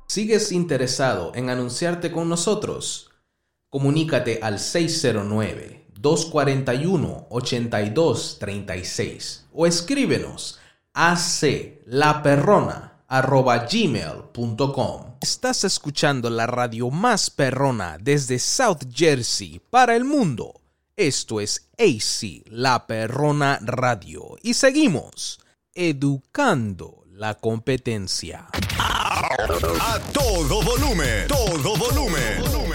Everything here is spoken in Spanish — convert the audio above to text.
¿Sigues interesado en anunciarte con nosotros? Comunícate al 609-241-8236 o escríbenos a aclaperrona@gmail.com. Estás escuchando la radio más perrona desde South Jersey para el mundo. Esto es AC La Perrona Radio y seguimos educando la competencia. A todo volumen, todo volumen.